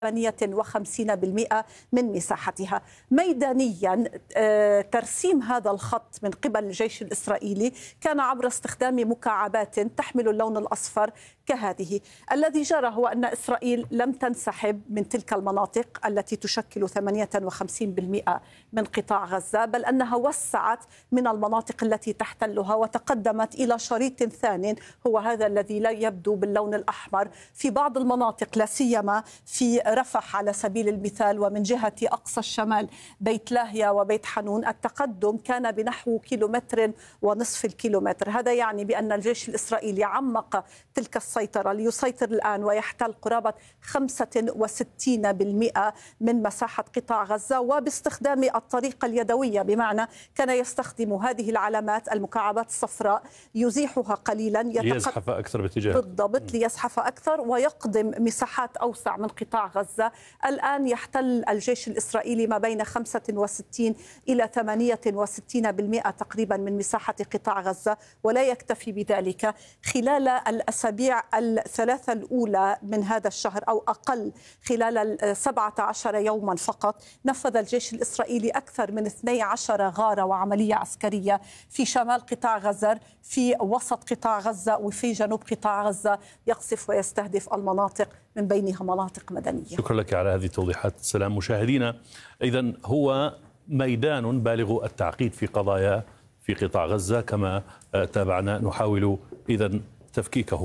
58% من مساحتها. ميدانيا ترسيم هذا الخط من قبل الجيش الإسرائيلي كان عبر استخدام مكعبات تحمل اللون الأصفر كهذه. الذي جرى هو أن إسرائيل لم تنسحب من تلك المناطق التي تشكل 58% من قطاع غزة، بل أنها وسعت من المناطق التي تحتلها وتقدمت إلى شريط ثاني هو هذا الذي لا يبدو باللون الأحمر في بعض المناطق، لا سيما في رفح على سبيل المثال، ومن جهة أقصى الشمال بيت لاهيا وبيت حنون التقدم كان بنحو 1.5 كيلومتر. هذا يعني بأن الجيش الإسرائيلي عمق تلك السيطرة ليسيطر الآن ويحتل قرابة 65% من مساحة قطاع غزة، وباستخدام الطريقة اليدوية، بمعنى كان يستخدم هذه العلامات المكعبات الصفراء يزيحها قليلا ليزحف أكثر باتجاه بالضبط ليزحف أكثر ويقدم مساحات أوسع من قطاع غزة. الآن يحتل الجيش الإسرائيلي ما بين 65 إلى 68% تقريبا من مساحة قطاع غزة، ولا يكتفي بذلك. خلال الأسابيع الثلاثة الأولى من هذا الشهر أو أقل، خلال 17 يوما فقط، نفذ الجيش الإسرائيلي أكثر من 12 غارة وعملية عسكرية في شمال قطاع غزة، في وسط قطاع غزة، وفي جنوب قطاع غزة، يقصف ويستهدف المناطق من بينها مناطق مدنية. شكرا لك على هذه التوضيحات. سلام مشاهدينا. إذن هو ميدان بالغ التعقيد في قضايا في قطاع غزة كما تابعنا، نحاول إذن تفكيكه.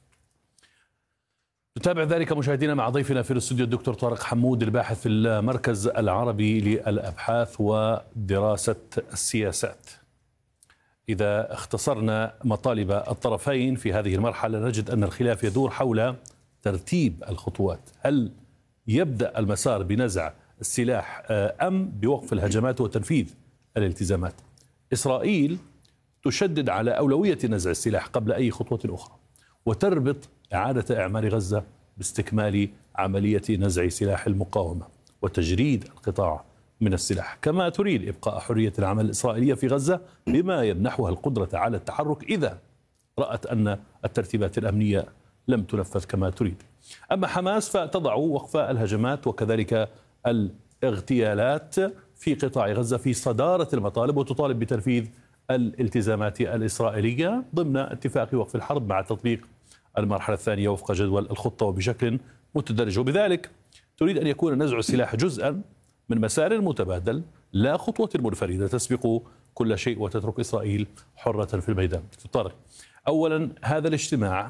نتابع ذلك مشاهدينا مع ضيفنا في الاستوديو الدكتور طارق حمود، الباحث في المركز العربي للأبحاث ودراسة السياسات. إذا اختصرنا مطالب الطرفين في هذه المرحلة نجد أن الخلاف يدور حول ترتيب الخطوات. هل يبدأ المسار بنزع السلاح أم بوقف الهجمات وتنفيذ الالتزامات؟ إسرائيل تشدد على أولوية نزع السلاح قبل أي خطوة أخرى، وتربط إعادة إعمار غزة باستكمال عملية نزع سلاح المقاومة وتجريد القطاع من السلاح، كما تريد إبقاء حرية العمل الإسرائيلية في غزة بما يمنحها القدرة على التحرك إذا رأت أن الترتيبات الأمنية لم تنفذ كما تريد. أما حماس فتضع وقف الهجمات وكذلك الاغتيالات في قطاع غزة في صدارة المطالب، وتطالب بتنفيذ الالتزامات الإسرائيلية ضمن اتفاق وقف الحرب مع تطبيق المرحلة الثانية وفق جدول الخطة وبشكل متدرج، وبذلك تريد أن يكون نزع السلاح جزءا من مسار متبادل لا خطوة منفردة تسبق كل شيء وتترك إسرائيل حرة في الميدان. طارق، أولا هذا الاجتماع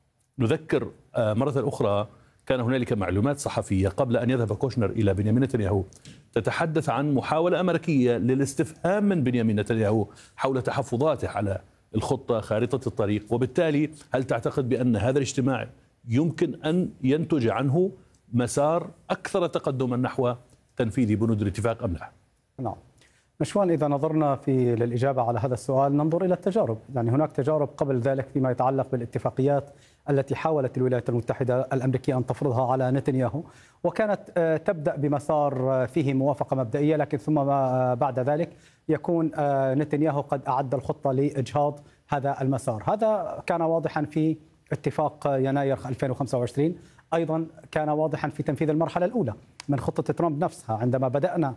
نذكر مرة أخرى كان هنالك معلومات صحفية قبل أن يذهب كوشنر إلى بنيامين نتنياهو تتحدث عن محاولة أمريكية للاستفهام من بنيامين نتنياهو حول تحفظاته على الخطة خارطة الطريق، وبالتالي هل تعتقد بأن هذا الاجتماع يمكن أن ينتج عنه مسار أكثر تقدما نحو تنفيذ بنود الاتفاق أم لا؟ نعم. نشوان، إذا نظرنا للإجابة على هذا السؤال ننظر إلى التجارب. يعني هناك تجارب قبل ذلك فيما يتعلق بالاتفاقيات التي حاولت الولايات المتحدة الأمريكية أن تفرضها على نتنياهو، وكانت تبدأ بمسار فيه موافقة مبدئية، لكن ثم بعد ذلك يكون نتنياهو قد أعد الخطة لإجهاض هذا المسار. هذا كان واضحا في اتفاق يناير 2025، أيضا كان واضحا في تنفيذ المرحلة الأولى من خطة ترامب نفسها. عندما بدأنا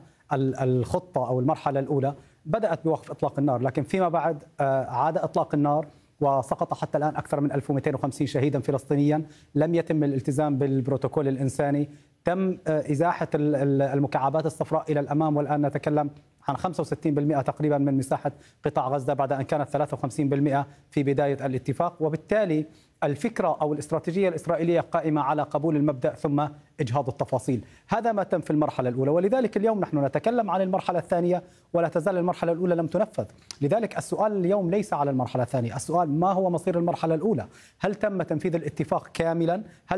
الخطة أو المرحلة الأولى بدأت بوقف إطلاق النار، لكن فيما بعد عاد إطلاق النار وسقط حتى الآن أكثر من 1250 شهيدا فلسطينيا. لم يتم الالتزام بالبروتوكول الإنساني، تم إزاحة المكعبات الصفراء إلى الأمام، والآن نتكلم عن 65% تقريبا من مساحة قطاع غزة بعد أن كانت 53% في بداية الاتفاق. وبالتالي الفكرة أو الاستراتيجية الإسرائيلية قائمة على قبول المبدأ ثم إجهاض التفاصيل. هذا ما تم في المرحلة الأولى، ولذلك اليوم نحن نتكلم عن المرحلة الثانية ولا تزال المرحلة الأولى لم تنفذ. لذلك السؤال اليوم ليس على المرحلة الثانية، السؤال ما هو مصير المرحلة الأولى؟ هل تم تنفيذ الاتفاق كاملا؟ هل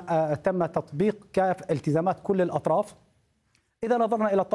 تم تطبيق التزامات كل الأطراف؟ إذا نظرنا إلى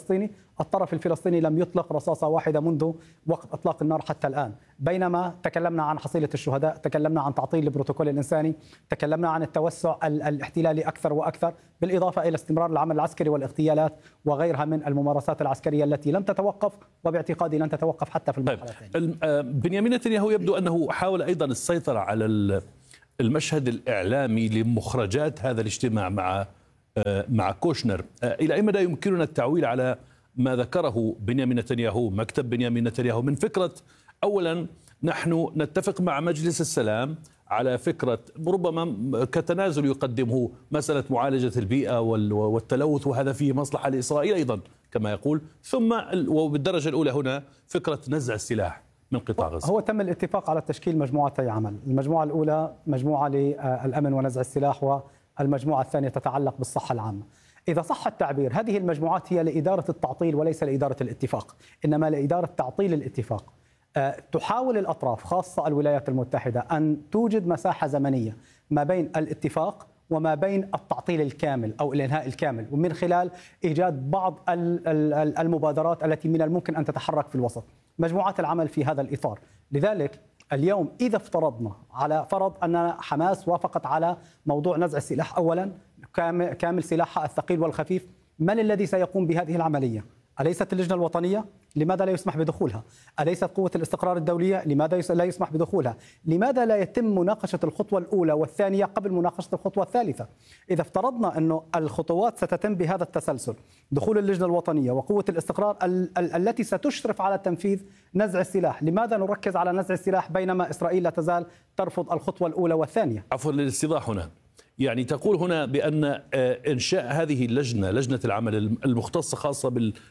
الطرف الفلسطيني لم يطلق رصاصة واحدة منذ وقت إطلاق النار حتى الآن، بينما تكلمنا عن حصيلة الشهداء، تكلمنا عن تعطيل البروتوكول الإنساني، تكلمنا عن التوسع الاحتلالي أكثر وأكثر، بالإضافة إلى استمرار العمل العسكري والاغتيالات وغيرها من الممارسات العسكرية التي لم تتوقف، وباعتقادي لن تتوقف حتى في المرحلة الثانية. بنيامين نتنياهو يبدو أنه حاول أيضا السيطرة على المشهد الإعلامي لمخرجات هذا الاجتماع مع مع كوشنر. إلى أي مدى يمكننا التعويل على ما ذكره بنيامين نتنياهو، مكتب بنيامين نتنياهو، من فكرة أولا نحن نتفق مع مجلس السلام على فكرة ربما كتنازل يقدمه مسألة معالجة البيئة والتلوث، وهذا فيه مصلحة لإسرائيل أيضا كما يقول، ثم وبالدرجة الأولى هنا فكرة نزع السلاح من قطاع غزة. هو تم الاتفاق على تشكيل مجموعتي عمل، المجموعة الأولى مجموعة للأمن ونزع السلاح، والمجموعة الثانية تتعلق بالصحة العامة. إذا صح التعبير هذه المجموعات هي لإدارة التعطيل وليس لإدارة الاتفاق، إنما لإدارة تعطيل الاتفاق. تحاول الأطراف خاصة الولايات المتحدة أن توجد مساحة زمنية ما بين الاتفاق وما بين التعطيل الكامل أو الإنهاء الكامل، ومن خلال إيجاد بعض المبادرات التي من الممكن أن تتحرك في الوسط. مجموعات العمل في هذا الإطار. لذلك اليوم إذا افترضنا على فرض أن حماس وافقت على موضوع نزع السلاح أولا كامل سلاحها الثقيل والخفيف، من الذي سيقوم بهذه العملية؟ أليست اللجنة الوطنية؟ لماذا لا يسمح بدخولها؟ أليست قوة الاستقرار الدولية؟ لماذا لا يسمح بدخولها؟ لماذا لا يتم مناقشة الخطوة الأولى والثانية قبل مناقشة الخطوة الثالثة؟ إذا افترضنا أن الخطوات ستتم بهذا التسلسل، دخول اللجنة الوطنية وقوة الاستقرار التي ستشرف على تنفيذ نزع السلاح، لماذا نركز على نزع السلاح بينما إسرائيل لا تزال ترفض الخطوة الأولى والثانية؟ عفوا للاستيضاح هنا، يعني تقول هنا بأن إنشاء هذه اللجنة، لجنة العمل المختصة خاصة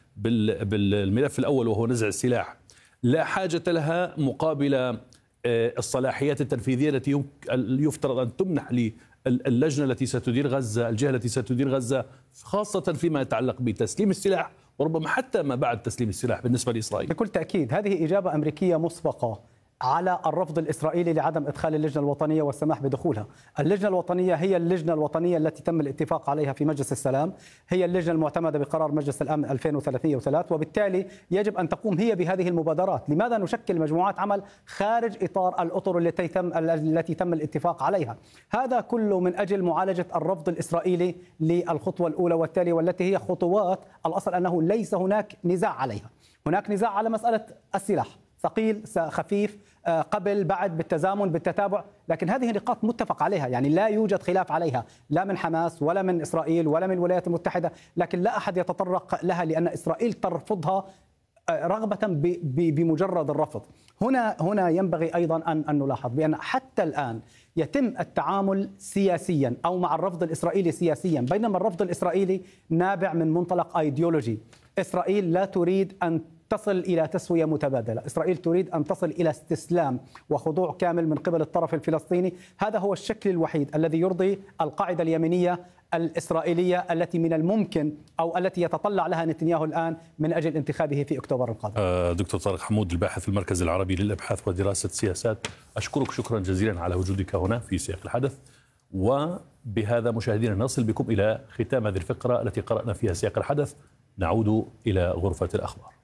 بالملف الأول وهو نزع السلاح، لا حاجة لها مقابل الصلاحيات التنفيذية التي يفترض أن تمنح للجنة التي ستدير غزة، الجهة التي ستدير غزة، خاصة فيما يتعلق بتسليم السلاح وربما حتى ما بعد تسليم السلاح بالنسبة لإسرائيل. بكل تأكيد هذه إجابة أمريكية مسبقة على الرفض الإسرائيلي لعدم إدخال اللجنة الوطنية والسماح بدخولها. اللجنة الوطنية هي اللجنة الوطنية التي تم الاتفاق عليها في مجلس السلام، هي اللجنة المعتمدة بقرار مجلس الأمن 2303، وبالتالي يجب أن تقوم هي بهذه المبادرات. لماذا نشكل مجموعات عمل خارج إطار الأطر التي تم الاتفاق عليها؟ هذا كله من أجل معالجة الرفض الإسرائيلي للخطوة الأولى والتالية، والتي هي خطوات الأصل أنه ليس هناك نزاع عليها. هناك نزاع على مسألة السلاح، ثقيل خفيف، قبل بعد، بالتزامن بالتتابع، لكن هذه نقاط متفق عليها، يعني لا يوجد خلاف عليها لا من حماس ولا من إسرائيل ولا من الولايات المتحدة، لكن لا أحد يتطرق لها لأن إسرائيل ترفضها رغبة بمجرد الرفض. هنا ينبغي أيضا أن نلاحظ بأن حتى الآن يتم التعامل سياسيا أو مع الرفض الإسرائيلي سياسيا، بينما الرفض الإسرائيلي نابع من منطلق أيديولوجي. إسرائيل لا تريد أن تصل إلى تسوية متبادلة، إسرائيل تريد أن تصل إلى استسلام وخضوع كامل من قبل الطرف الفلسطيني. هذا هو الشكل الوحيد الذي يرضي القاعدة اليمينية الإسرائيلية التي من الممكن أو التي يتطلع لها نتنياهو الآن من أجل انتخابه في أكتوبر القادم. دكتور طارق حمود الباحث في المركز العربي للأبحاث ودراسة السياسات، أشكرك شكرا جزيلا على وجودك هنا في سياق الحدث. وبهذا مشاهدينا نصل بكم إلى ختام هذه الفقرة التي قرأنا فيها سياق الحدث. نعود إلى غرفة الأخبار.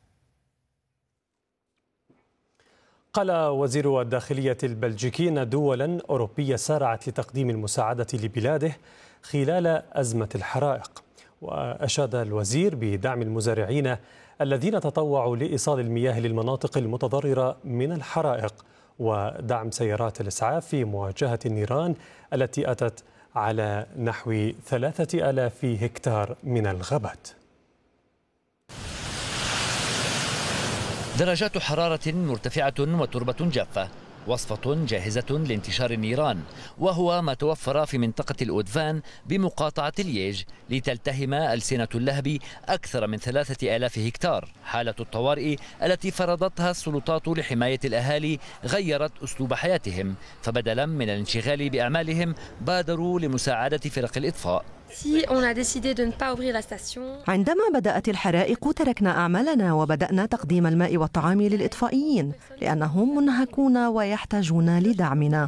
قال وزير الداخلية البلجيكي أن دولا أوروبية سارعت لتقديم المساعدة لبلاده خلال أزمة الحرائق. وأشاد الوزير بدعم المزارعين الذين تطوعوا لإيصال المياه للمناطق المتضررة من الحرائق، ودعم سيارات الإسعاف في مواجهة النيران التي أتت على نحو 3000 هكتار من الغابات. درجات حرارة مرتفعة وتربة جافة، وصفة جاهزة لانتشار النيران، وهو ما توفر في منطقة الأودفان بمقاطعة لييج لتلتهم ألسنة اللهب أكثر من 3000 هكتار. حالة الطوارئ التي فرضتها السلطات لحماية الأهالي غيرت أسلوب حياتهم، فبدلا من الانشغال بأعمالهم بادروا لمساعدة فرق الإطفاء. عندما بدأت الحرائق تركنا أعمالنا وبدأنا تقديم الماء والطعام للإطفائيين لأنهم منهكون ويحتاجون لدعمنا.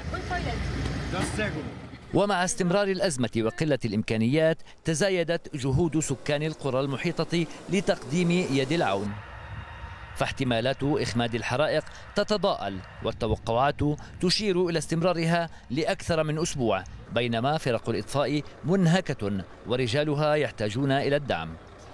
ومع استمرار الأزمة وقلة الإمكانيات تزايدت جهود سكان القرى المحيطة لتقديم يد العون، فاحتمالات إخماد الحرائق تتضاءل والتوقعات تشير إلى استمرارها لأكثر من أسبوع، بينما فرق الإطفاء منهكة ورجالها يحتاجون إلى الدعم.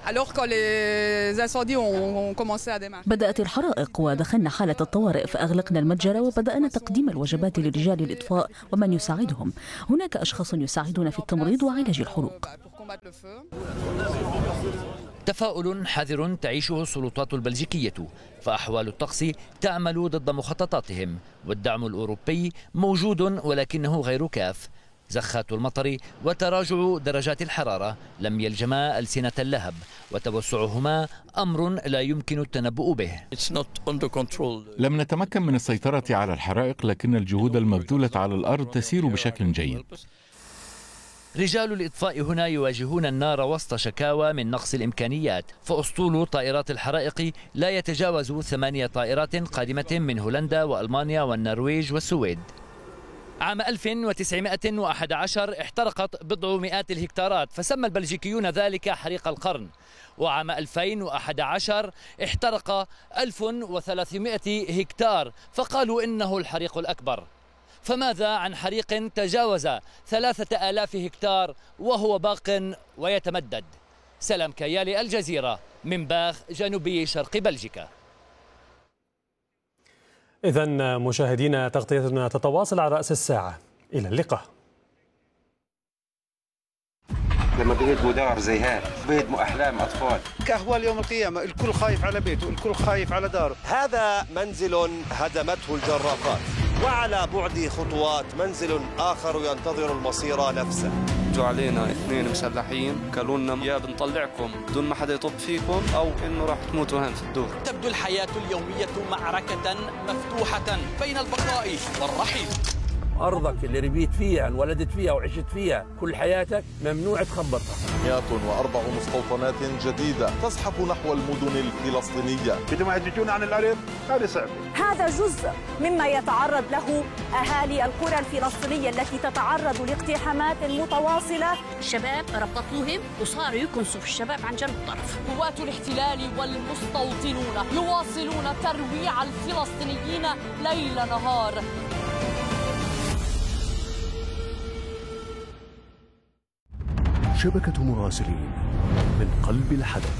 بدأت الحرائق ودخلنا حالة الطوارئ فأغلقنا المتجر وبدأنا تقديم الوجبات لرجال الإطفاء ومن يساعدهم. هناك أشخاص يساعدون في التمريض وعلاج الحروق. تفاؤل حذر تعيشه السلطات البلجيكية، فأحوال الطقس تعمل ضد مخططاتهم، والدعم الأوروبي موجود ولكنه غير كاف. زخات المطر وتراجع درجات الحرارة لم يلجما ألسنة اللهب، وتوسعهما أمر لا يمكن التنبؤ به. لم نتمكن من السيطرة على الحرائق، لكن الجهود المبذولة على الأرض تسير بشكل جيد. رجال الإطفاء هنا يواجهون النار وسط شكاوى من نقص الإمكانيات، فأسطول طائرات الحرائق لا يتجاوز 8 طائرات قادمة من هولندا وألمانيا والنرويج والسويد. عام 1911 احترقت بضع مئات الهكتارات، فسمى البلجيكيون ذلك حريق القرن. وعام 2011 احترق 1300 هكتار، فقالوا إنه الحريق الأكبر. فماذا عن حريق تجاوز 3000 هكتار وهو باق ويتمدد؟ سلام كيالي، الجزيرة، من باغ، جنوبي شرق بلجيكا. إذن مشاهدينا، تغطيتنا تتواصل على رأس الساعة. إلى اللقاء. لما بهدموا دار زي هيك بهدموا أحلام أطفال. كأهوال يوم القيامة، الكل خايف على بيته، الكل خايف على داره. هذا منزل هدمته الجرافات، وعلى بعد خطوات منزل آخر ينتظر المصير نفسه. جو علينا 2 مسلحين قالوا لنا يا بنطلعكم بدون ما حدا يطب فيكم أو إنه راح تموتوا هنا في الدور. تبدو الحياة اليومية معركة مفتوحة بين البقاء والرحيل. أرضك اللي ربيت فيها، انولدت فيها وعشت فيها كل حياتك ممنوع تخبطها. 104 مستوطنات جديدة تزحف نحو المدن الفلسطينية. بدهم يهججون عن الأرض، هذا صعب. هذا جزء مما يتعرض له أهالي القرى الفلسطينية التي تتعرض لاقتحامات متواصلة. الشباب ربطوهم وصاروا يكنسوا في الشباب عن جنوب الطرف. قوات الاحتلال والمستوطنون يواصلون ترويع الفلسطينيين ليل نهار. شبكة مراسلين من قلب الحدث.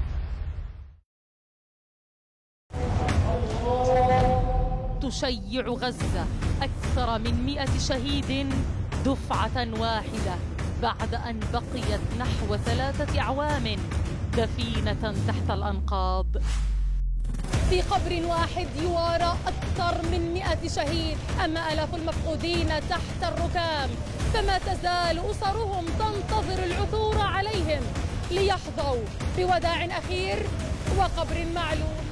تشيع غزة أكثر من 100 شهيد دفعة واحدة بعد أن بقيت نحو 3 أعوام دفينة تحت الأنقاض. في قبر واحد يوارى أكثر من 100 شهيد، أما آلاف المفقودين تحت الركام، فما تزال أسرهم تنتظر العثور عليهم ليحظوا بوداع أخير وقبر معلوم.